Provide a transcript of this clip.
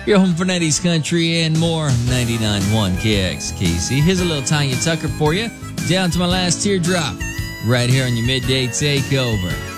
Your home for 90s country and more. 99.1 KXKC. Here's a little Tanya Tucker for you. Down to my last teardrop. Right here on your midday takeover.